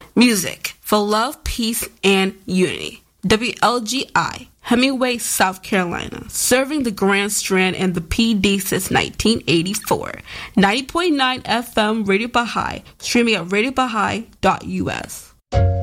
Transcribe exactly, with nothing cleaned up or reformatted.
Music for love, peace, and unity. W L G I, Hemingway, South Carolina, serving the Grand Strand and the P D since nineteen eighty-four. ninety point nine F M Radio Baha'i, streaming at radio baha'i dot u s.